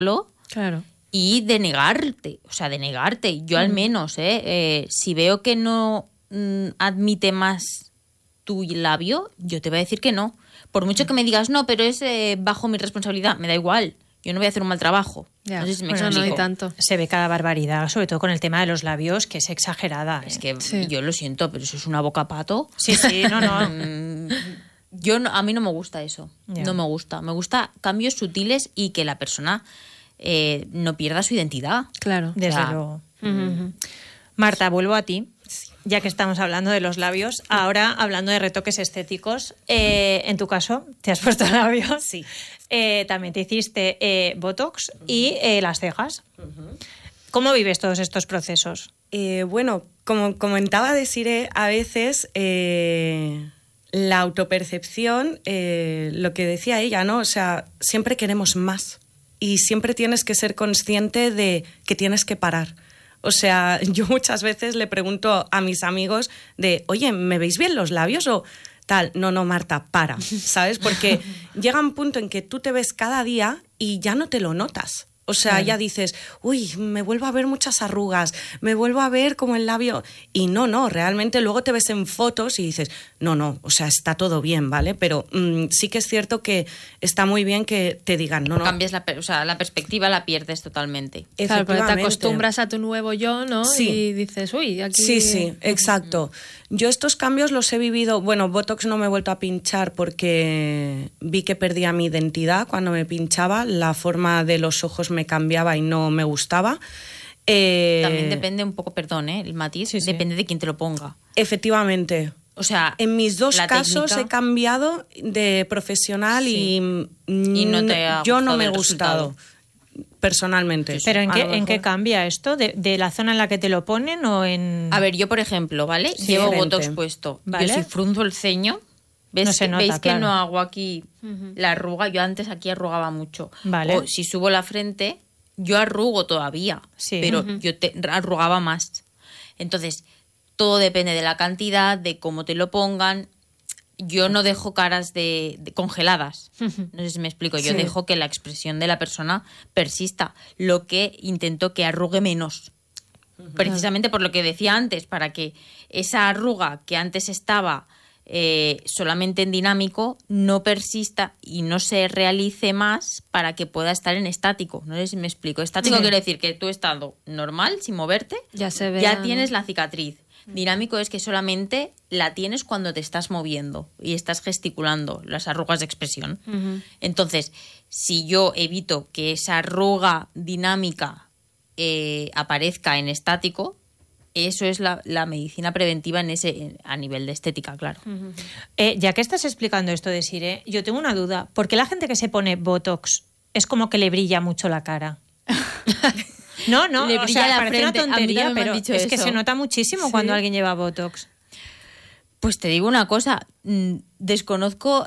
Claro. Y de negarte. Yo al menos, si veo que no admite más tu labio, yo te voy a decir que no. Por mucho que me digas, no, pero es bajo mi responsabilidad, me da igual. Yo no voy a hacer un mal trabajo. Ya. No sé si me Bueno, explico. no hay tanto. Se ve cada barbaridad, sobre todo con el tema de los labios, que es exagerada. Es que Sí. yo lo siento, pero eso es una boca pato. Sí, no. A mí no me gusta eso. Ya. No me gusta. Me gusta cambios sutiles y que la persona no pierda su identidad. Claro. Desde O sea, luego. Marta, vuelvo a ti. Ya que estamos hablando de los labios, ahora hablando de retoques estéticos, en tu caso, te has puesto labios. Sí. También te hiciste Botox y las cejas. ¿Cómo vives todos estos procesos? Bueno, como comentaba Desiree, a veces la autopercepción, lo que decía ella, ¿no? O sea, siempre queremos más y siempre tienes que ser consciente de que tienes que parar. O sea, yo muchas veces le pregunto a mis amigos de, oye, ¿me veis bien los labios o tal? No, Marta, para, ¿sabes? Porque llega un punto en que tú te ves cada día y ya no te lo notas. O sea, ya dices, uy, me vuelvo a ver muchas arrugas, me vuelvo a ver como el labio... Y no, realmente luego te ves en fotos y dices, no, o sea, está todo bien, ¿vale? Pero sí que es cierto que está muy bien que te digan, no. Cambias la perspectiva, la pierdes totalmente. Claro, porque te Efectivamente. acostumbras a tu nuevo yo, ¿no? Sí. Y dices, uy, aquí... Sí, exacto. Yo estos cambios los he vivido... Bueno, Botox no me he vuelto a pinchar porque vi que perdía mi identidad cuando me pinchaba. La forma de los ojos me cambiaba y no me gustaba. También depende un poco, perdón, el matiz, Sí. depende de quién te lo ponga. Efectivamente. O sea, En mis dos la casos técnica- he cambiado de profesional Sí. y no te ha yo no gustado me he el gustado personalmente. ¿Pero en A qué, lo en qué mejor. cambia esto? ¿De la zona en la que te lo ponen o en...? A ver, yo por ejemplo, ¿vale? Sí, Llevo diferente. Botox puesto. Vale. Yo si frunzo el ceño, ¿ves? No se nota, ¿Veis que claro. no hago aquí la arruga? Yo antes aquí arrugaba mucho. Vale. O si subo la frente, yo arrugo todavía, Sí. pero yo arrugaba más. Entonces, todo depende de la cantidad, de cómo te lo pongan. Yo no dejo caras de congeladas. No sé si me explico. Yo Sí. dejo que la expresión de la persona persista. Lo que intento que arrugue menos. Precisamente por lo que decía antes, para que esa arruga que antes estaba solamente en dinámico no persista y no se realice más para que pueda estar en estático. No sé si me explico. Estático quiere decir que tú estando normal, sin moverte, Ya se ve. ya tienes la cicatriz. Dinámico es que solamente la tienes cuando te estás moviendo y estás gesticulando, las arrugas de expresión. Entonces, si yo evito que esa arruga dinámica aparezca en estático, eso es la medicina preventiva a nivel de estética, claro. Ya que estás explicando esto de Sire, yo tengo una duda. ¿Por qué la gente que se pone Botox es como que le brilla mucho la cara? No, Le o brilla sea, la parece frente. una A mí tontería, también me han pero dicho es que eso. se nota muchísimo cuando alguien lleva Botox. Pues te digo una cosa, desconozco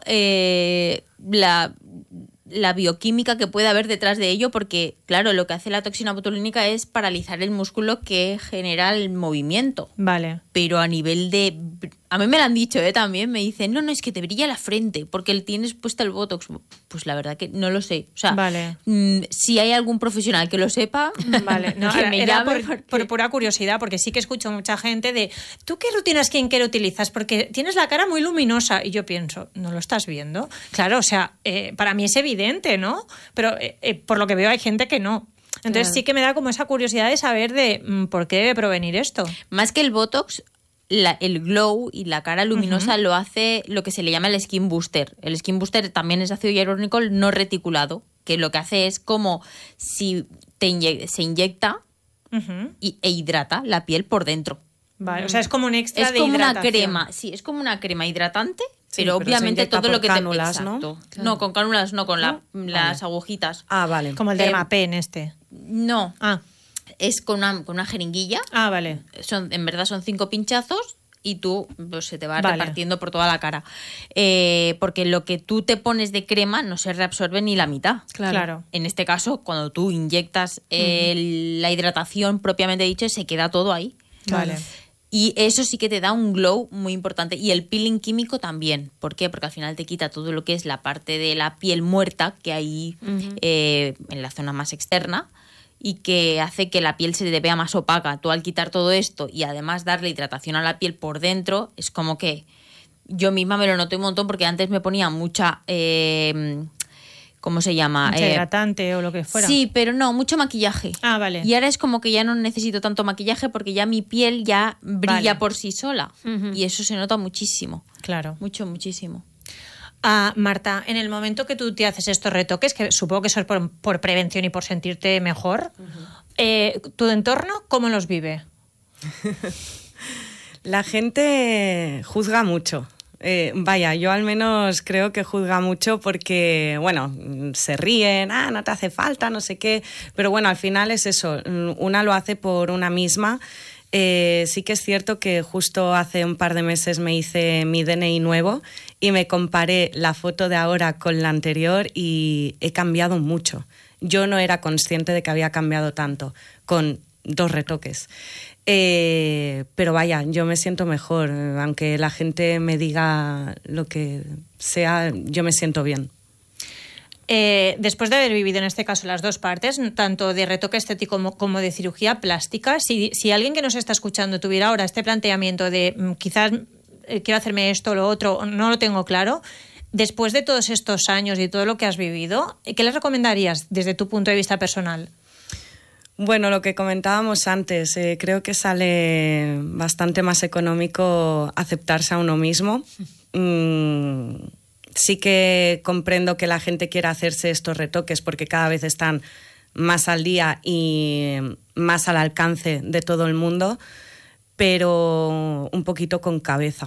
la bioquímica que puede haber detrás de ello, porque, claro, lo que hace la toxina botulínica es paralizar el músculo que genera el movimiento. Vale. Pero a nivel de... A mí me lo han dicho, también. Me dicen, no, es que te brilla la frente porque tienes puesta el Botox. Pues la verdad que no lo sé. O sea, Vale. Si hay algún profesional que lo sepa, Vale, no, que me era llame. por pura curiosidad, porque sí que escucho mucha gente de ¿tú qué rutina skincare utilizas? Porque tienes la cara muy luminosa. Y yo pienso, ¿no lo estás viendo? Claro, o sea, para mí es evidente, ¿no? Pero por lo que veo hay gente que no. Entonces Claro. sí que me da como esa curiosidad de saber de por qué debe provenir esto. Más que el Botox, el glow y la cara luminosa lo hace lo que se le llama el skin booster. El skin booster también es ácido hialurónico no reticulado, que lo que hace es como si se inyecta e hidrata la piel por dentro. Vale, o sea, es como un extra Es de como una hidratación. crema, sí, es como una crema hidratante, Sí, pero pero se obviamente inyecta todo lo por que cánulas, te... ¿no? Exacto. Claro. No, con cánulas no, con las Vale. agujitas. Ah, vale. Como el Dermapen este. No, Ah, es con una jeringuilla. vale. En verdad son 5 pinchazos y tú pues, se te va Vale. repartiendo por toda la cara. Porque lo que tú te pones de crema no se reabsorbe ni la mitad. Claro. En este caso, cuando tú inyectas la hidratación propiamente dicho, se queda todo ahí. Vale. Y eso sí que te da un glow muy importante. Y el peeling químico también. ¿Por qué? Porque al final te quita todo lo que es la parte de la piel muerta que hay en la zona más externa y que hace que la piel se te vea más opaca. Tú al quitar todo esto y además darle hidratación a la piel por dentro, es como que yo misma me lo noté un montón porque antes me ponía mucha... ¿cómo se llama? Mucho hidratante o lo que fuera. Sí, pero no, mucho maquillaje. Ah, vale. Y ahora es como que ya no necesito tanto maquillaje porque ya mi piel ya brilla por sí sola. Y eso se nota muchísimo. Claro. Muchísimo. Marta, en el momento que tú te haces estos retoques, que supongo que eso es por prevención y por sentirte mejor, ¿tu entorno cómo los vive? La gente juzga mucho. Vaya, yo al menos creo que juzga mucho porque, bueno, se ríen, no te hace falta, no sé qué, pero bueno, al final es eso, una lo hace por una misma. Sí que es cierto que justo hace un par de meses me hice mi DNI nuevo y me comparé la foto de ahora con la anterior y he cambiado mucho. Yo no era consciente de que había cambiado tanto con 2 retoques. Pero vaya, yo me siento mejor, aunque la gente me diga lo que sea, yo me siento bien. Después de haber vivido en este caso las 2 partes, tanto de retoque estético como de cirugía plástica, si alguien que nos está escuchando tuviera ahora este planteamiento de quizás quiero hacerme esto o lo otro, no lo tengo claro, después de todos estos años y todo lo que has vivido, ¿qué les recomendarías desde tu punto de vista personal? Bueno, lo que comentábamos antes, creo que sale bastante más económico aceptarse a uno mismo. Sí que comprendo que la gente quiera hacerse estos retoques porque cada vez están más al día y más al alcance de todo el mundo, pero un poquito con cabeza.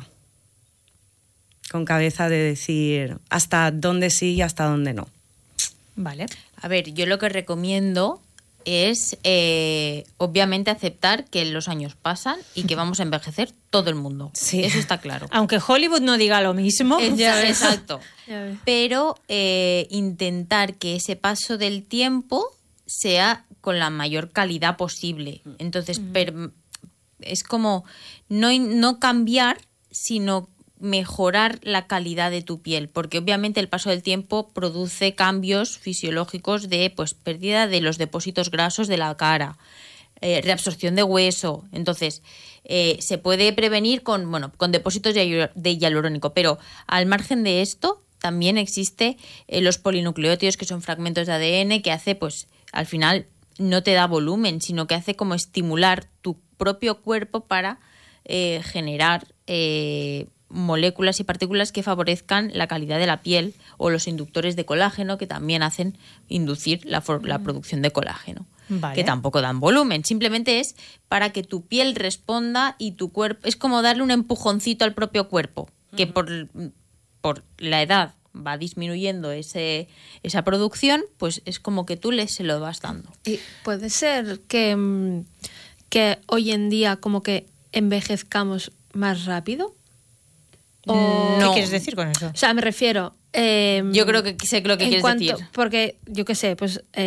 Con cabeza de decir hasta dónde sí y hasta dónde no. Vale. A ver, yo lo que recomiendo es obviamente aceptar que los años pasan y que vamos a envejecer todo el mundo. Sí. Eso está claro. Aunque Hollywood no diga lo mismo. Exacto. Ya ves. Pero intentar que ese paso del tiempo sea con la mayor calidad posible. Entonces, es como no cambiar, sino mejorar la calidad de tu piel, porque obviamente el paso del tiempo produce cambios fisiológicos de pérdida de los depósitos grasos de la cara, reabsorción de hueso. Entonces, se puede prevenir con depósitos de hialurónico, pero al margen de esto también existe los polinucleótidos, que son fragmentos de ADN que hace, al final no te da volumen, sino que hace como estimular tu propio cuerpo para generar moléculas y partículas que favorezcan la calidad de la piel, o los inductores de colágeno, que también hacen inducir la producción de colágeno. Vale. Que tampoco dan volumen, simplemente es para que tu piel responda y tu cuerpo, es como darle un empujoncito al propio cuerpo, que por la edad va disminuyendo esa producción, pues es como que tú se lo vas dando. Y puede ser que hoy en día como que envejezcamos más rápido. ¿Qué quieres decir con eso? O sea, me refiero... yo creo que sé lo que quieres decir. Porque, yo qué sé,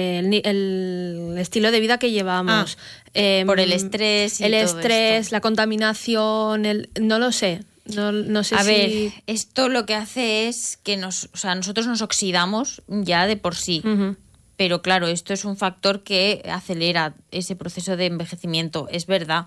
el estilo de vida que llevamos. Por el estrés y el todo estrés, esto. la contaminación, no lo sé. No sé A si... ver, esto lo que hace es que nosotros nos oxidamos ya de por sí. Ujú. Pero claro, esto es un factor que acelera ese proceso de envejecimiento. Es verdad.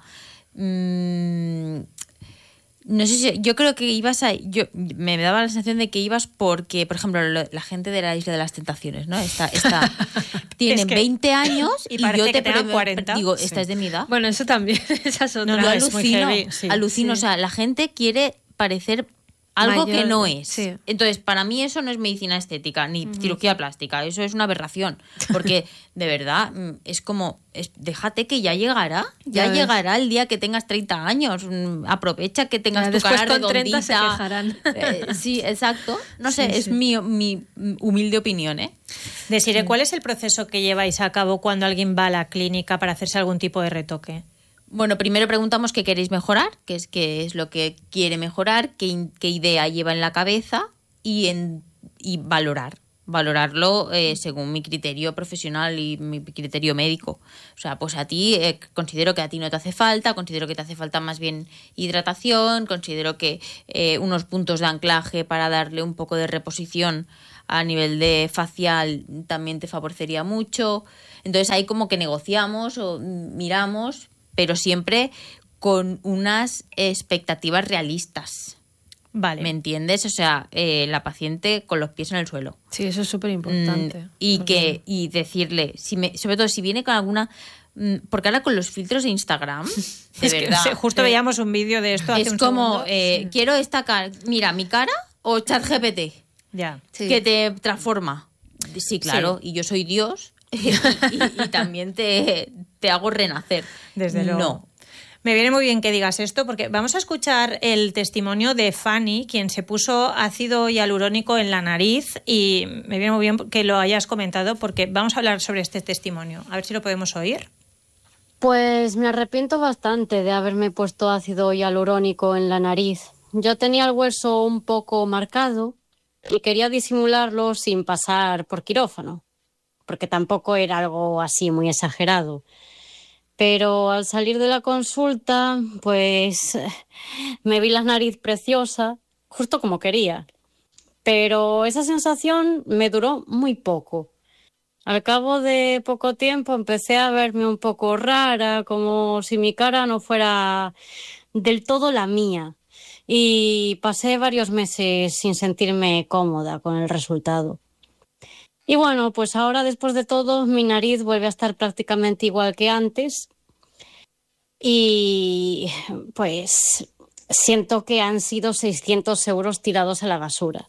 No sé si, yo creo que me daba la sensación de que ibas porque, por ejemplo, la gente de la Isla de las Tentaciones, ¿no? Tienen Es que 20 años y y parece yo que te tengan 40. digo, Sí. esta es de mi edad. Bueno, eso también, esas otras. No, Yo es muy heavy, sí. alucino, o sea, la gente quiere parecer algo Mayor, que no es. sí. Entonces, para mí eso no es medicina estética ni cirugía plástica, eso es una aberración, porque de verdad es como, déjate que ya llegará, Ya ves. llegará el día que tengas 30 años, aprovecha que tengas Ya, tu después cara con 30 se redondita. quejarán. Sí, exacto. No sé, Sí, es sí. mi humilde opinión, ¿eh? Desiree, ¿cuál es el proceso que lleváis a cabo cuando alguien va a la clínica para hacerse algún tipo de retoque? Bueno, primero preguntamos qué queréis mejorar, qué es lo que quiere mejorar, qué idea lleva en la cabeza y valorar. valorarlo según mi criterio profesional y mi criterio médico. O sea, pues a ti considero que a ti no te hace falta, considero que te hace falta más bien hidratación, considero que unos puntos de anclaje para darle un poco de reposición a nivel de facial también te favorecería mucho. Entonces ahí como que negociamos o miramos, pero siempre con unas expectativas realistas. Vale. ¿Me entiendes? O sea, la paciente con los pies en el suelo. Sí, eso es súper importante. Y decirle, sobre todo si viene con alguna... Porque ahora con los filtros de Instagram, de verdad... Justo veíamos un vídeo de esto hace es un como, segundo. quiero esta cara... Mira, mi cara o ChatGPT, Ya. Sí. que te transforma. Sí, claro, Sí. y yo soy Dios y también te hago renacer. Desde luego. No. Me viene muy bien que digas esto porque vamos a escuchar el testimonio de Fanny, quien se puso ácido hialurónico en la nariz, y me viene muy bien que lo hayas comentado porque vamos a hablar sobre este testimonio. A ver si lo podemos oír. Pues me arrepiento bastante de haberme puesto ácido hialurónico en la nariz. Yo tenía el hueso un poco marcado y quería disimularlo sin pasar por quirófano, porque tampoco era algo así muy exagerado. Pero al salir de la consulta, pues me vi la nariz preciosa, justo como quería. Pero esa sensación me duró muy poco. Al cabo de poco tiempo empecé a verme un poco rara, como si mi cara no fuera del todo la mía. Y pasé varios meses sin sentirme cómoda con el resultado. Y bueno, pues ahora después de todo mi nariz vuelve a estar prácticamente igual que antes y pues siento que han sido 600 euros tirados a la basura.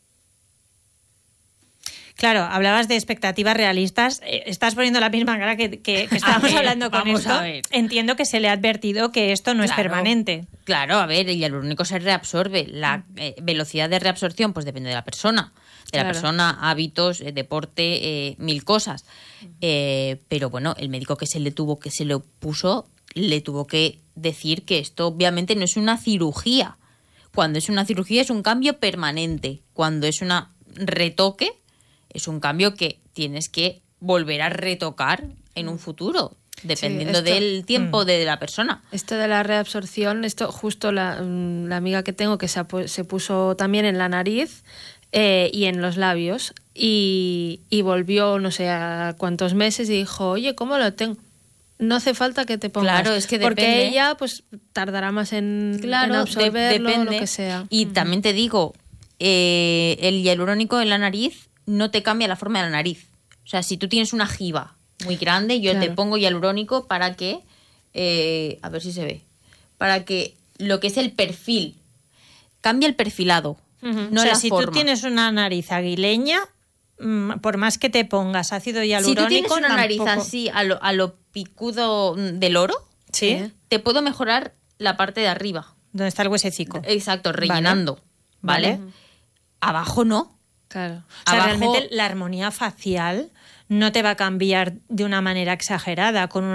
Claro, hablabas de expectativas realistas. Estás poniendo la misma cara que estábamos hablando con vamos esto. a ver. Entiendo que se le ha advertido que esto no es permanente. Claro, a ver, el hialurónico se reabsorbe. La velocidad de reabsorción pues depende de la persona. De la persona, hábitos, deporte, mil cosas. Pero bueno, el médico que se lo puso, le tuvo que decir que esto obviamente no es una cirugía. Cuando es una cirugía es un cambio permanente. Cuando es una retoque, es un cambio que tienes que volver a retocar en un futuro, dependiendo del tiempo de la persona. Esto de la reabsorción, esto justo la amiga que tengo que se puso también en la nariz y en los labios y volvió no sé a cuántos meses y dijo, oye, ¿cómo lo tengo? No hace falta que te pongas. Claro, es que porque depende. ella pues tardará más en absorberlo, depende. lo que sea. Y también te digo, el hialurónico en la nariz no te cambia la forma de la nariz. O sea, si tú tienes una jiba muy grande, yo te pongo hialurónico para que, a ver si se ve, para que lo que es el perfil, cambia el perfilado, no o sea, la si forma. tú tienes una nariz aguileña, por más que te pongas ácido hialurónico... Si tú tienes una nariz tampoco... así a lo picudo del oro, ¿Sí? te puedo mejorar la parte de arriba. ¿Dónde está el huesecico? Exacto, rellenando, ¿vale? Vale. Abajo no. Claro. O sea, Abajo- realmente la armonía facial no te va a cambiar de una manera exagerada con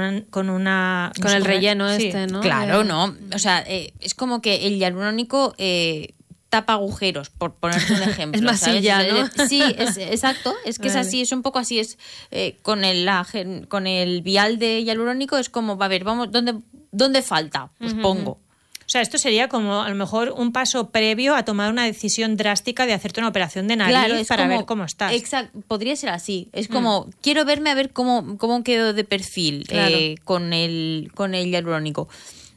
El relleno Sí. este, ¿no? Claro, no. O sea, es como que el hialurónico tapa agujeros, por ponerte un ejemplo. Es masilla, ¿sabes? ¿no? Sí, exacto. Es que Vale. es así, es un poco así. Es con el vial de hialurónico es como, va a ver, vamos, ¿dónde falta? Pues pongo. O sea, esto sería como a lo mejor un paso previo a tomar una decisión drástica de hacerte una operación de nariz Claro, es para como- ver cómo estás. Exacto, podría ser así. Es como, quiero verme a ver cómo quedo de perfil Claro. con el hialurónico.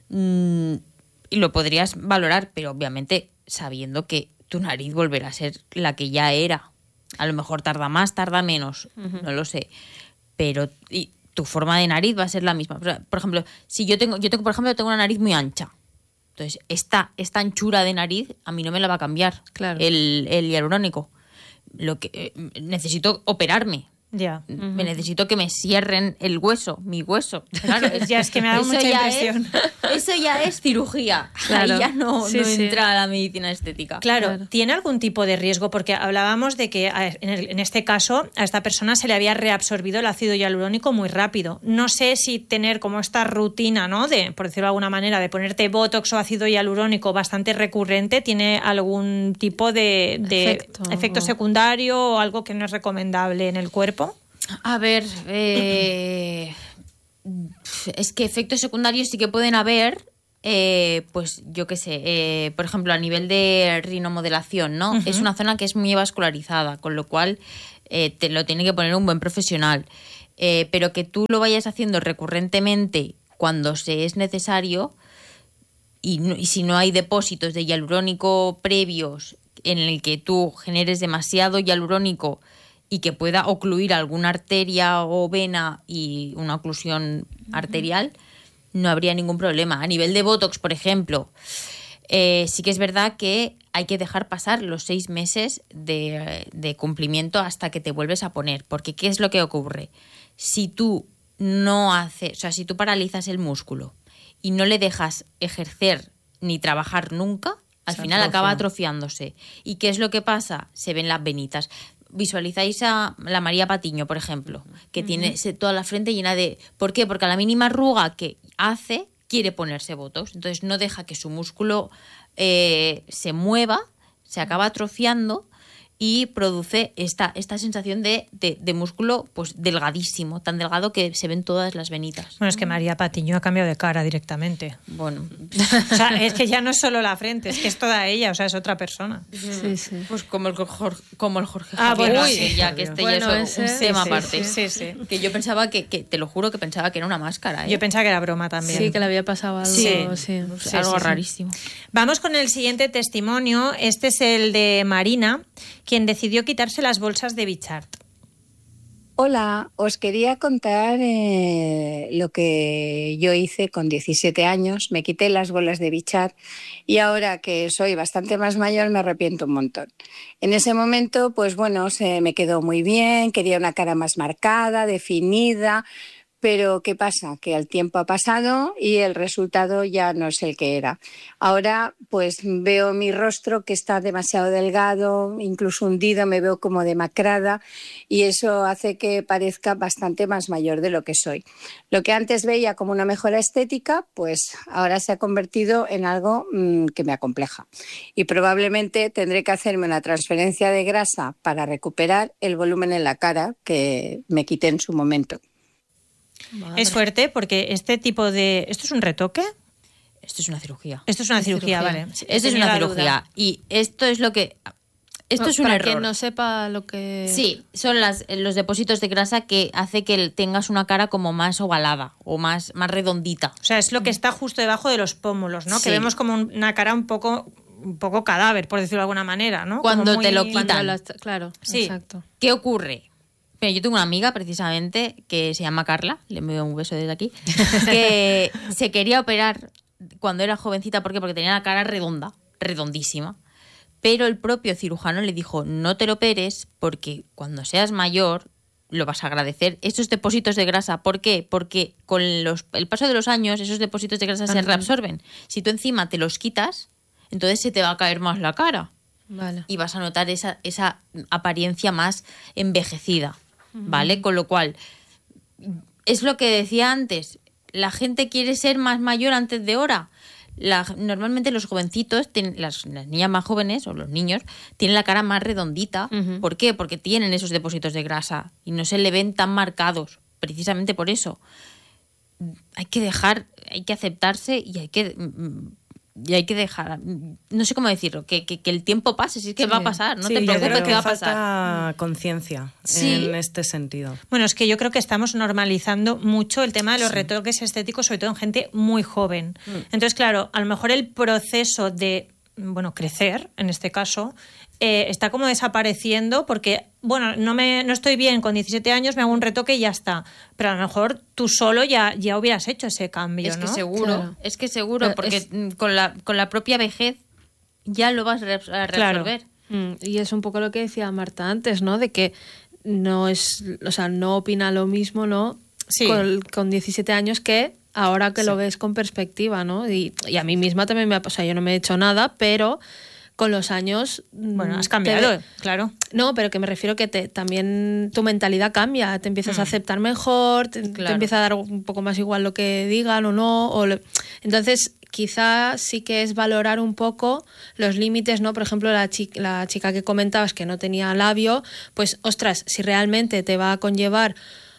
Y lo podrías valorar, pero obviamente sabiendo que tu nariz volverá a ser la que ya era. A lo mejor tarda más, tarda menos, no lo sé. Pero tu forma de nariz va a ser la misma. O sea, por ejemplo, si yo tengo, por ejemplo, tengo una nariz muy ancha. Entonces, esta anchura de nariz a mí no me la va a cambiar Claro. el hialurónico. Lo que necesito operarme, Ya. Me necesito que me cierren el hueso, mi hueso. Claro, Ya, es que me ha dado eso mucha ya impresión. Eso ya es cirugía. Claro. Ahí ya no Sí. entra la medicina estética. Claro, ¿tiene algún tipo de riesgo? Porque hablábamos de que en este caso a esta persona se le había reabsorbido el ácido hialurónico muy rápido. No sé si tener como esta rutina, ¿no? De, por decirlo de alguna manera, de ponerte botox o ácido hialurónico bastante recurrente, ¿tiene algún tipo de efecto secundario o algo que no es recomendable en el cuerpo? A ver, es que efectos secundarios sí que pueden haber, pues yo qué sé, por ejemplo, a nivel de rinomodelación, ¿no? Es una zona que es muy vascularizada, con lo cual te lo tiene que poner un buen profesional. Pero que tú lo vayas haciendo recurrentemente cuando se es necesario y si no hay depósitos de hialurónico previos en el que tú generes demasiado hialurónico y que pueda ocluir alguna arteria o vena y una oclusión arterial, no habría ningún problema. A nivel de Botox, por ejemplo, sí que es verdad que hay que dejar pasar los 6 meses de cumplimiento hasta que te vuelves a poner. Porque ¿qué es lo que ocurre? Si tú no haces, o sea, si tú paralizas el músculo y no le dejas ejercer ni trabajar nunca, al final acaba atrofiándose. ¿Y qué es lo que pasa? Se ven las venitas. Visualizáis a la María Patiño, por ejemplo, que tiene toda la frente llena de... ¿Por qué? Porque a la mínima arruga que hace, quiere ponerse botox. Entonces no deja que su músculo se mueva, se acaba atrofiando y produce esta sensación de músculo pues delgadísimo, tan delgado que se ven todas las venitas. Bueno, es que María Patiño ha cambiado de cara directamente. Bueno, O sea, es que ya no es solo la frente, es que es toda ella, o sea, es otra persona. Sí, sí. pues como el Jorge Ah, Javier, bueno, sí, sí, ya por que Dios. este Bueno, ya es un ese- tema sí, aparte. Sí. Que yo pensaba que te lo juro que pensaba que era una máscara. Yo pensaba que era broma también. Sí, que le había pasado algo. Sí. Sí. Algo rarísimo. Vamos con el siguiente testimonio. Este es el de Marina, quien decidió quitarse las bolsas de Bichart. Hola, os quería contar lo que yo hice con 17 años. Me quité las bolas de Bichart y ahora que soy bastante más mayor me arrepiento un montón. En ese momento, pues bueno, se me quedó muy bien, quería una cara más marcada, definida. Pero ¿qué pasa? Que el tiempo ha pasado y el resultado ya no es el que era. Ahora pues veo mi rostro que está demasiado delgado, incluso hundido, me veo como demacrada y eso hace que parezca bastante más mayor de lo que soy. Lo que antes veía como una mejora estética, pues ahora se ha convertido en algo que me acompleja. Y probablemente tendré que hacerme una transferencia de grasa para recuperar el volumen en la cara que me quité en su momento. Madre. Es fuerte porque este tipo de... ¿Esto es un retoque? Esto es una cirugía. Esto es una cirugía, cirugía. vale. Esto es Tenía una la cirugía. duda. Y esto es lo que... Esto es un Para error. quien no sepa lo que... Sí, son los depósitos de grasa que hace que tengas una cara como más ovalada o más redondita. O sea, es lo que está justo debajo de los pómulos, ¿no? Sí. Que vemos como una cara un poco cadáver, por decirlo de alguna manera, ¿no? Cuando Como te lo Cuando quitan. Claro, Sí. exacto. ¿Qué ocurre? Mira, yo tengo una amiga precisamente que se llama Carla, le envío un beso desde aquí, que se quería operar cuando era jovencita. ¿Por qué? Porque tenía la cara redonda, redondísima. Pero el propio cirujano le dijo, no te lo operes porque cuando seas mayor lo vas a agradecer. Estos depósitos de grasa, ¿por qué? Porque con el paso de los años esos depósitos de grasa se reabsorben. Si tú encima te los quitas, entonces se te va a caer más la cara Vale. y vas a notar esa apariencia más envejecida, ¿vale? Con lo cual, es lo que decía antes, la gente quiere ser más mayor antes de hora. Normalmente los jovencitos, las niñas más jóvenes o los niños, tienen la cara más redondita. ¿Por qué? Porque tienen esos depósitos de grasa y no se le ven tan marcados, precisamente por eso. Hay que aceptarse y hay que dejar, no sé cómo decirlo, que el tiempo pase, si es que va a pasar, no Sí, te yo preocupes creo que va a falta pasar. conciencia Sí. en este sentido. Bueno, es que yo creo que estamos normalizando mucho el tema de los retoques estéticos, sobre todo en gente muy joven. Entonces, claro, a lo mejor el proceso de, crecer, en este caso, está como desapareciendo porque, no estoy bien con 17 años, me hago un retoque y ya está. Pero a lo mejor tú solo ya hubieras hecho ese cambio, Es que ¿no? seguro, Claro. es que seguro, Pero porque con la propia vejez ya lo vas a reabsorber. Y es un poco lo que decía Marta antes, ¿no? De que no es, o sea, no opina lo mismo, ¿no? Sí. Con 17 años que ahora que lo ves con perspectiva, ¿no? Y a mí misma también me ha pasado, yo no me he hecho nada, pero con los años... Bueno, has cambiado, claro. No, pero que me refiero que también tu mentalidad cambia, te empiezas a aceptar mejor, te empieza a dar un poco más igual lo que digan o no. Entonces, quizá sí que es valorar un poco los límites, ¿no? Por ejemplo, la chica que comentabas que no tenía labio, pues, ostras, si realmente te va a conllevar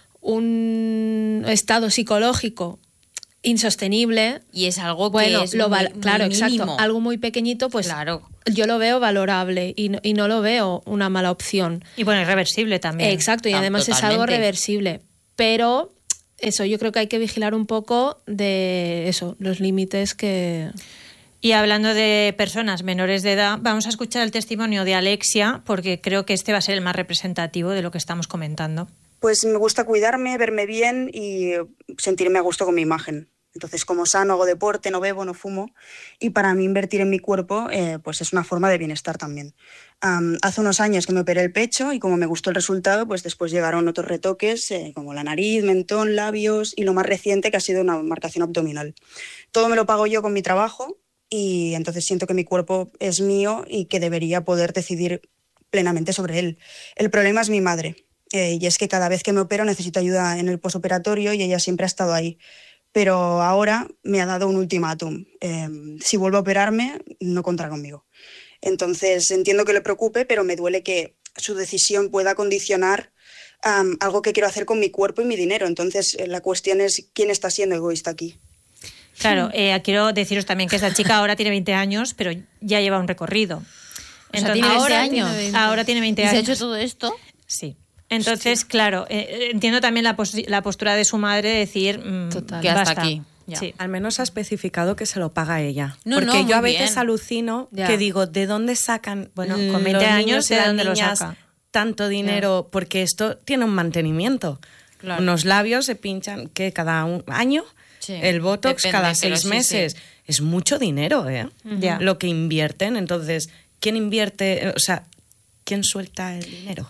un estado psicológico insostenible, y es algo que bueno, es claro, muy exacto, mínimo. algo muy pequeñito, pues Claro. yo lo veo valorable y no lo veo una mala opción. Y bueno, irreversible también. Exacto, y además es algo Totalmente. reversible, pero eso, yo creo que hay que vigilar un poco de eso, los límites que... Y hablando de personas menores de edad, vamos a escuchar el testimonio de Alexia, porque creo que este va a ser el más representativo de lo que estamos comentando. Pues me gusta cuidarme, verme bien y sentirme a gusto con mi imagen. Entonces, como sano, hago deporte, no bebo, no fumo. Y para mí invertir en mi cuerpo pues es una forma de bienestar también. Hace unos años que me operé el pecho y como me gustó el resultado, pues después llegaron otros retoques como la nariz, mentón, labios y lo más reciente que ha sido una marcación abdominal. Todo me lo pago yo con mi trabajo y entonces siento que mi cuerpo es mío y que debería poder decidir plenamente sobre él. El problema es mi madre. Y es que cada vez que me opero necesito ayuda en el posoperatorio y ella siempre ha estado ahí. Pero ahora me ha dado un ultimátum. Si vuelvo a operarme, no contará conmigo. Entonces entiendo que le preocupe, pero me duele que su decisión pueda condicionar algo que quiero hacer con mi cuerpo y mi dinero. Entonces la cuestión es quién está siendo egoísta aquí. Claro, quiero deciros también que esta chica ahora tiene 20 años, pero ya lleva un recorrido. O sea, tiene 20 años. Ahora tiene 20 ¿Y años. se ha hecho todo esto? Sí. Entonces, claro, entiendo también la postura de su madre de decir que hasta basta. aquí. Ya. Sí, al menos ha especificado que se lo paga ella. No, porque no, yo a muy veces bien. alucino Ya. que digo, ¿de dónde sacan Bueno, con los 20 años niños y de las dónde lo niñas saca? tanto dinero? Porque esto tiene un mantenimiento. Claro. Unos labios se pinchan que cada año, Sí, el Botox depende, cada pero 6 sí, meses. sí. Es mucho dinero, Ya. lo que invierten. Entonces, ¿quién invierte? O sea, ¿quién suelta el dinero?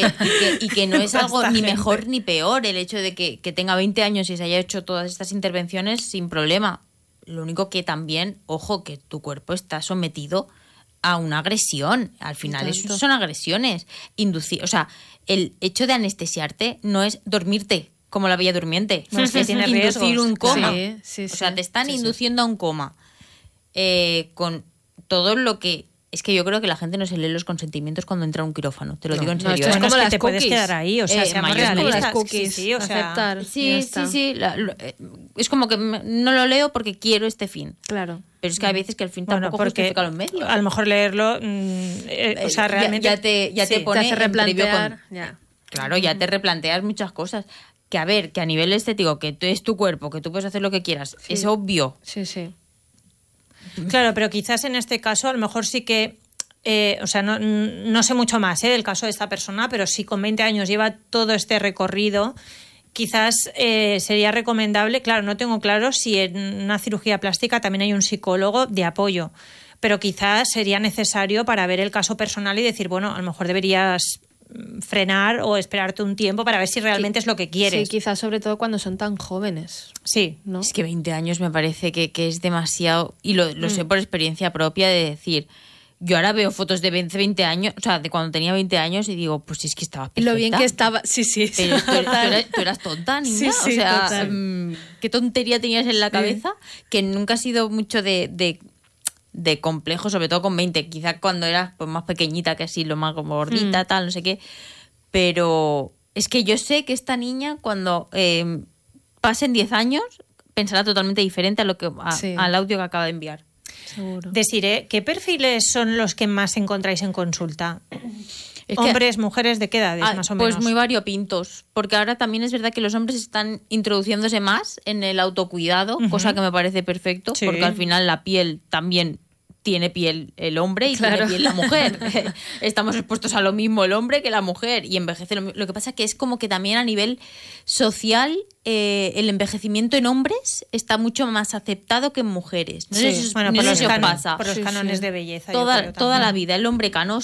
Y que no es algo Esta ni gente. mejor ni peor el hecho de que tenga 20 años y se haya hecho todas estas intervenciones sin problema. Lo único que también, ojo, que tu cuerpo está sometido a una agresión. Al final eso son agresiones. O sea, el hecho de anestesiarte no es dormirte como la Bella Durmiente. No, es que tiene inducir riesgos. un coma. Sí, O sea, sí. te están induciendo a un coma. Con todo lo que... Es que yo creo que la gente no se lee los consentimientos cuando entra a un quirófano. Te lo digo en no, serio. esto es Bueno, como que las te puedes cookies. quedar ahí, o sea, seamos mayores como realistas. las cookies, Sí, o sea, aceptar. Ya Sí, está. sí. Es como que no lo leo porque quiero este fin. Claro. Pero es que hay veces que el fin bueno, tampoco porque justifica los medios. a lo mejor leerlo, o sea, realmente Ya te sí, pone Te hace en previo replantear. con- Ya. Claro, ya te replanteas muchas cosas. Que a ver, que a nivel estético, que tú es tu cuerpo, que tú puedes hacer lo que quieras, es obvio. Sí, sí. Claro, pero quizás en este caso a lo mejor sí que, o sea, no sé mucho más del caso de esta persona, pero si con 20 años lleva todo este recorrido, quizás sería recomendable, claro, no tengo claro si en una cirugía plástica también hay un psicólogo de apoyo, pero quizás sería necesario para ver el caso personal y decir, bueno, a lo mejor deberías frenar o esperarte un tiempo para ver si realmente es lo que quieres. Sí, quizás sobre todo cuando son tan jóvenes, Sí. ¿no? Es que 20 años me parece que es demasiado, y lo sé por experiencia propia, de decir, yo ahora veo fotos de 20 años, o sea, de cuando tenía 20 años y digo, pues es que estabas perfecta. Lo bien que estaba. Sí, sí. Pero tú eras tonta, niña. Sí, sí, o sea, total. qué tontería tenías en la cabeza, que nunca ha sido mucho de complejo, sobre todo con 20. Quizá cuando eras pues, más pequeñita, que así, lo más como gordita, tal, no sé qué. Pero es que yo sé que esta niña, cuando pasen 10 años, pensará totalmente diferente a lo que Sí. al audio que acaba de enviar. Seguro. Desiree, ¿qué perfiles son los que más encontráis en consulta? Es que- Hombres, mujeres, ¿de qué edades más o menos? Pues muy variopintos, porque ahora también es verdad que los hombres están introduciéndose más en el autocuidado, cosa que me parece perfecto, Sí. porque al final la piel también tiene piel el hombre y Claro. tiene piel la mujer. Estamos expuestos a lo mismo el hombre que la mujer y envejece lo mismo. Lo que pasa que es como que también a nivel social el envejecimiento en hombres está mucho más aceptado que en mujeres. No sé si os- Bueno, no por sé los, si os cánones, pasa. por los Sí, cánones sí. de belleza. yo Toda creo la también. vida el hombre canoso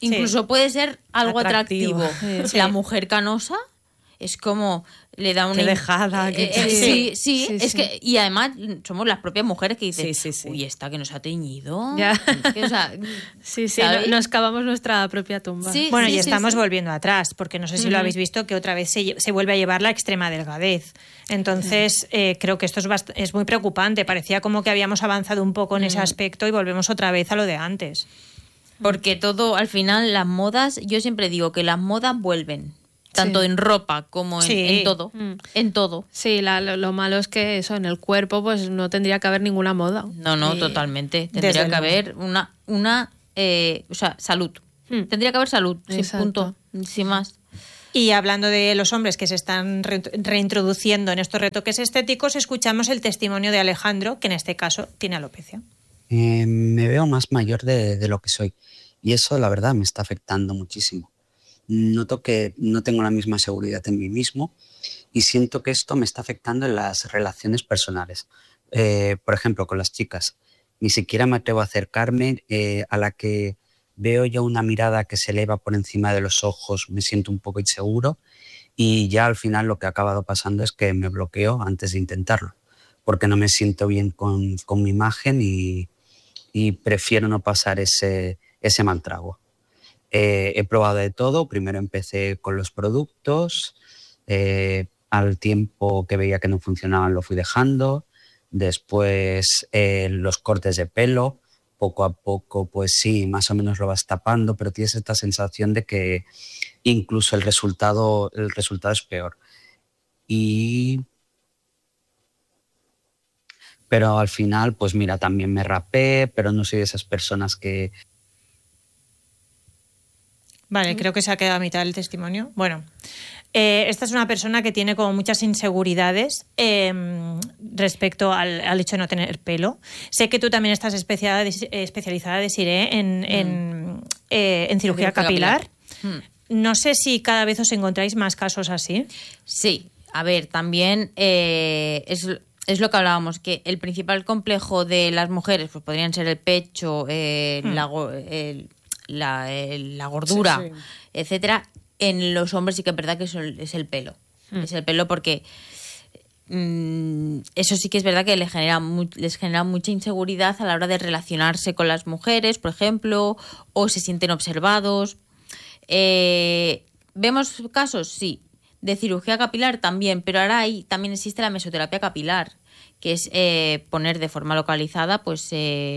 Incluso puede ser algo atractivo. Sí. La mujer canosa es como le da una Qué dejada. sí, es que y además somos las propias mujeres que dicen, Sí. uy, esta que nos ha teñido. Ya. O sea, Sí, ¿sabes? nos cavamos nuestra propia tumba. Sí, Bueno, y sí, estamos sí. volviendo atrás, porque no sé si lo habéis visto, que otra vez se vuelve a llevar la extrema delgadez. Entonces, creo que esto es muy preocupante. Parecía como que habíamos avanzado un poco en ese aspecto y volvemos otra vez a lo de antes. Porque todo, al final, las modas, yo siempre digo que las modas vuelven. Tanto en ropa como en todo. En todo. Sí, lo malo es que eso, en el cuerpo, pues no tendría que haber ninguna moda. No, totalmente. Tendría Desde que luego. haber o sea, salud. Tendría que haber salud, sin Exacto. punto, sin más. Y hablando de los hombres que se están reintroduciendo en estos retoques estéticos, escuchamos el testimonio de Alejandro, que en este caso tiene alopecia. Me veo más mayor de lo que soy y eso la verdad me está afectando muchísimo. Noto que no tengo la misma seguridad en mí mismo y siento que esto me está afectando en las relaciones personales. Por ejemplo, con las chicas. Ni siquiera me atrevo a acercarme, a la que veo ya una mirada que se eleva por encima de los ojos, me siento un poco inseguro y ya al final lo que ha acabado pasando es que me bloqueo antes de intentarlo, porque no me siento bien con mi imagen y prefiero no pasar ese mal trago. He probado de todo. Primero empecé con los productos, al tiempo que veía que no funcionaban lo fui dejando, después los cortes de pelo, poco a poco pues sí, más o menos lo vas tapando, pero tienes esta sensación de que incluso el resultado es peor. Pero al final, pues mira, también me rapé, pero no soy de esas personas que... Vale, creo que se ha quedado a mitad del testimonio. Bueno, esta es una persona que tiene como muchas inseguridades respecto al hecho de no tener pelo. Sé que tú también estás especializada, Desiree, en cirugía capilar. No sé si cada vez os encontráis más casos así. Sí, a ver, también es lo que hablábamos, que el principal complejo de las mujeres pues podrían ser el pecho, la gordura, etcétera. En los hombres sí que es verdad que es el pelo. Es el pelo porque eso sí que es verdad que les genera mucha inseguridad a la hora de relacionarse con las mujeres, por ejemplo, o se sienten observados. ¿Vemos casos? Sí. De cirugía capilar también, pero ahora también existe la mesoterapia capilar, que es poner de forma localizada pues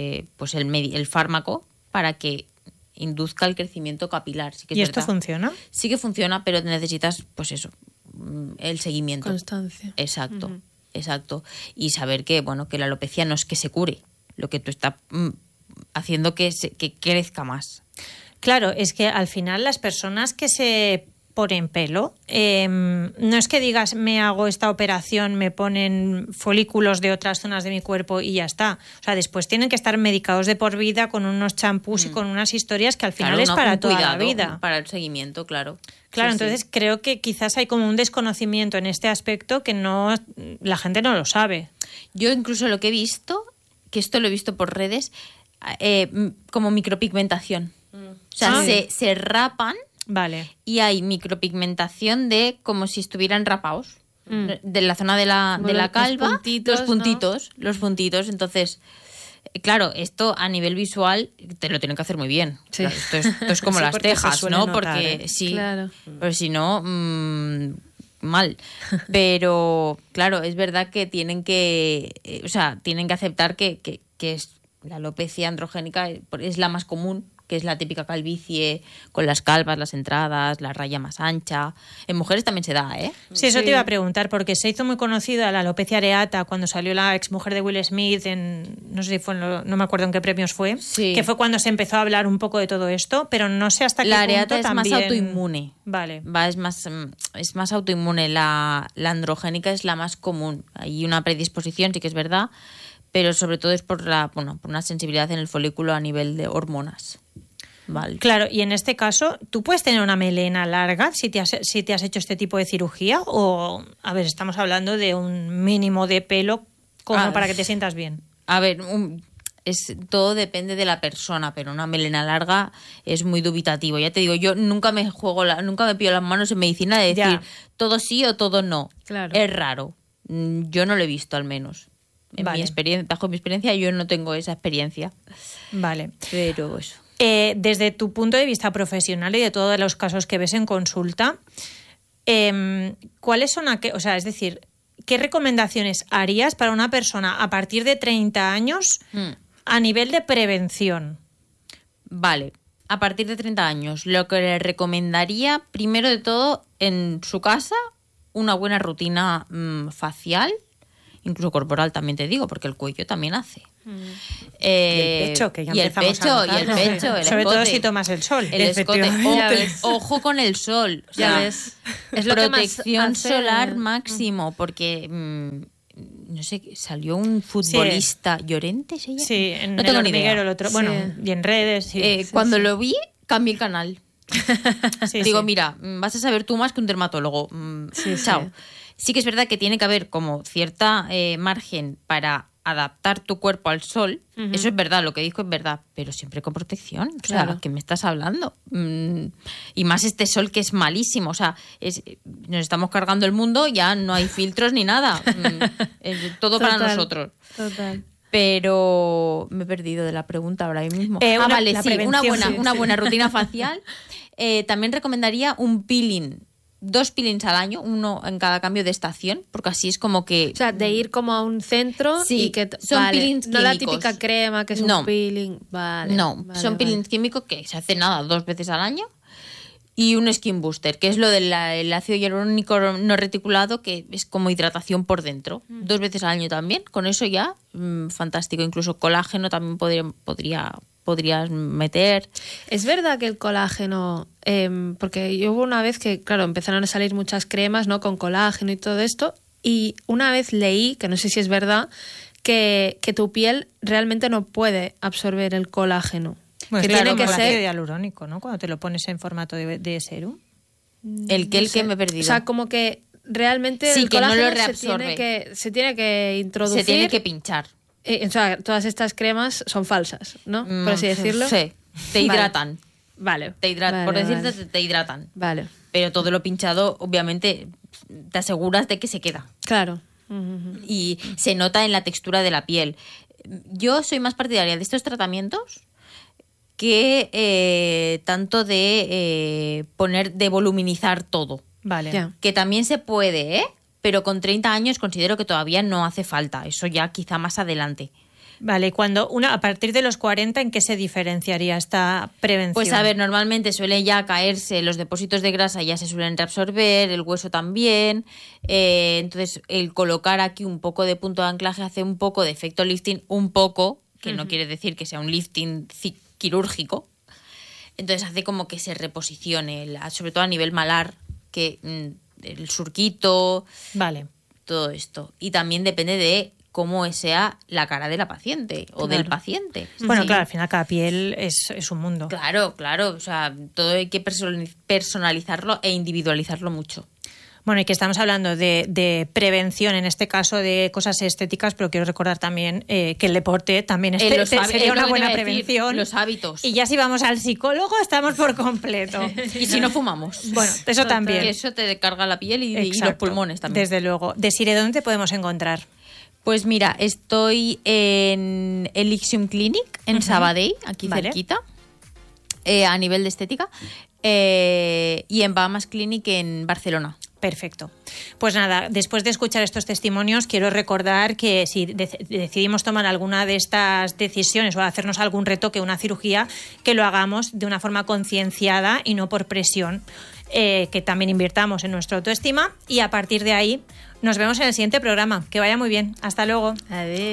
el fármaco para que induzca el crecimiento capilar. Sí que es ¿Y esto verdad. funciona? Sí que funciona, pero necesitas, pues eso, el seguimiento. Constancia. Exacto, exacto. Y saber que, bueno, que la alopecia no es que se cure, lo que tú estás haciendo que crezca más. Claro, es que al final las personas que se ponen pelo, no es que digas me hago esta operación, me ponen folículos de otras zonas de mi cuerpo y ya está. O sea, después tienen que estar medicados de por vida con unos champús y con unas historias que al final Claro, es para un toda cuidado, la vida. Para el seguimiento, claro. Claro, Sí, entonces sí. creo que quizás hay como un desconocimiento en este aspecto que la gente no lo sabe. Yo incluso lo que he visto, que esto lo he visto por redes, como micropigmentación. O sea, se rapan. Vale. Y hay micropigmentación de como si estuvieran rapados. De la zona de la calva, los puntitos. Entonces, claro, esto a nivel visual te lo tienen que hacer muy bien. Sí. Claro, esto es como Sí, las porque se tejas, suele ¿no? notar, Porque sí, Claro. pero si no, mal. Pero claro, es verdad que tienen que aceptar que la alopecia androgénica es la más común, que es la típica calvicie con las calvas, las entradas, la raya más ancha. En mujeres también se da, ¿eh? Sí, eso te iba a preguntar, porque se hizo muy conocida la alopecia areata cuando salió la exmujer de Will Smith no sé si fue, no me acuerdo en qué premios fue, Sí. que fue cuando se empezó a hablar un poco de todo esto, pero no sé hasta qué La punto areata es también... más autoinmune. Vale. Es más autoinmune. La androgénica es la más común. Hay una predisposición, sí que es verdad, pero sobre todo es por una sensibilidad en el folículo a nivel de hormonas. Vale. Claro, y en este caso, ¿tú puedes tener una melena larga si te has hecho este tipo de cirugía? O, a ver, estamos hablando de un mínimo de pelo como para que te sientas bien. A ver, todo depende de la persona, pero una melena larga es muy dubitativo. Ya te digo, yo nunca me pillo las manos en medicina de decir todo sí o todo no. Claro. Es raro. Yo no lo he visto, al menos. Bajo mi experiencia, yo no tengo esa experiencia. Vale. Pero eso. Desde tu punto de vista profesional y de todos los casos que ves en consulta, ¿cuáles son es decir, qué recomendaciones harías para una persona a partir de 30 años a nivel de prevención? Vale, a partir de 30 años, lo que le recomendaría, primero de todo, en su casa, una buena rutina facial, incluso corporal también te digo, porque el cuello también hace. Y el pecho, que ya empezamos a notar. Y el pecho, el sobre escote, todo si tomas el sol. el escote. Ojo con el sol. O sea, Ya ves. Es lo que más protección hace- solar máximo, porque no sé, salió un futbolista, Llorente, ¿se llama? Sí, en no el tengo ni hormiguero, idea. el otro. Sí. Bueno, y en redes. Sí. Cuando lo vi, cambié el canal. Sí, Digo, sí. mira, vas a saber tú más que un dermatólogo. Chao. Sí que es verdad que tiene que haber como cierta margen para adaptar tu cuerpo al sol. Eso es verdad, lo que dijo es verdad, pero siempre con protección. O sea, Claro. ¿qué me estás hablando? Y más este sol que es malísimo. O sea, nos estamos cargando el mundo, ya no hay filtros ni nada. Es todo para Total, nosotros. Total. Pero me he perdido de la pregunta ahora mismo. La Vale, sí, prevención, una buena rutina facial. También recomendaría un peeling. 2 peelings al año, uno en cada cambio de estación, porque así es como que... O sea, de ir como a un centro Sí, y que... son vale, peelings no la químicos. típica crema que es No. un peeling. Vale. No, vale, son vale. peelings químicos que se hace 2 veces al año. Y un skin booster, que es lo del ácido hialurónico no reticulado, que es como hidratación por dentro. 2 veces al año también. Con eso ya, fantástico. Incluso colágeno también podrías meter. Es verdad que el colágeno, porque yo hubo una vez que, claro, empezaron a salir muchas cremas, ¿no? Con colágeno y todo esto, y una vez leí, que no sé si es verdad, que tu piel realmente no puede absorber el colágeno. Pues que claro, tiene que como el ácido ser... hialurónico, ¿no? Cuando te lo pones en formato de serum. El que me he perdido. O sea, como que realmente Sí, el que no colágeno lo reabsorbe. se tiene que introducir. se tiene que pinchar. O sea, todas estas cremas son falsas, ¿no? Por así decirlo. Sí, te hidratan. Vale. Por Vale, decirte, vale. te hidratan. Vale. Pero todo lo pinchado, obviamente, te aseguras de que se queda. Claro. Y se nota en la textura de la piel. Yo soy más partidaria de estos tratamientos que tanto de de voluminizar todo. Vale. Ya. Que también se puede, pero con 30 años considero que todavía no hace falta. Eso ya quizá más adelante. Vale, a partir de los 40, ¿en qué se diferenciaría esta prevención? Pues a ver, normalmente suelen ya caerse los depósitos de grasa, ya se suelen reabsorber, el hueso también. Entonces, el colocar aquí un poco de punto de anclaje hace un poco de efecto lifting, un poco, que no quiere decir que sea un lifting quirúrgico. Entonces hace como que se reposicione, sobre todo a nivel malar, que el surquito, Vale. todo esto. Y también depende de cómo sea la cara de la paciente o del paciente. Bueno, Sí. claro, al final cada piel es un mundo. Claro, o sea, todo hay que personalizarlo e individualizarlo mucho. Bueno, y que estamos hablando de prevención, en este caso de cosas estéticas, pero quiero recordar también que el deporte también sería una buena prevención. Los hábitos. Y ya si vamos al psicólogo, estamos por completo. Y si no fumamos. Bueno, eso también. Que eso te carga la piel y los Exacto. pulmones también. Desde luego. Desiree, ¿dónde te podemos encontrar? Pues mira, estoy en Elysium Clinic, en Sabadell, aquí Vale. cerquita, a nivel de estética, y en Bahamas Clinic en Barcelona. Perfecto. Pues nada, después de escuchar estos testimonios, quiero recordar que si decidimos tomar alguna de estas decisiones o hacernos algún retoque, una cirugía, que lo hagamos de una forma concienciada y no por presión, que también invirtamos en nuestra autoestima y a partir de ahí nos vemos en el siguiente programa. Que vaya muy bien. Hasta luego. Adiós.